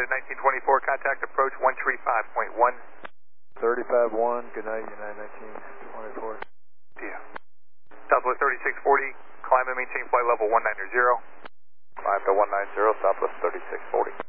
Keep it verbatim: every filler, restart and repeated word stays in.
United nineteen twenty-four, contact approach one three five point one. thirty-five one, good night, United nineteen twenty-four. Yeah. Southwest thirty-six forty, climb and maintain flight level one ninety. Climb to one ninety, Southwest thirty-six forty.